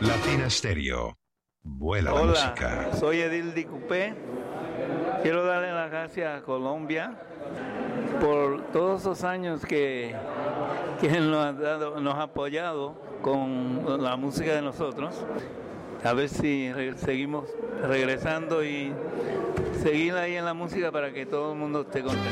Latina Stereo. Vuela la Hola, música. soy Edil Di Cupé. Quiero darle las gracias a Colombia por todos esos años que nos ha apoyado con la música de nosotros. A ver si seguimos regresando y seguir ahí en la música para que todo el mundo esté contento.